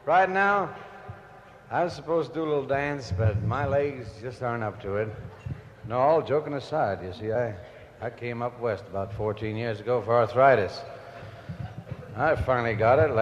Right now, I was supposed to do a little dance, but my legs just aren't up to it. No, all joking aside, you see, I came up west about 14 years ago for arthritis. I finally got it.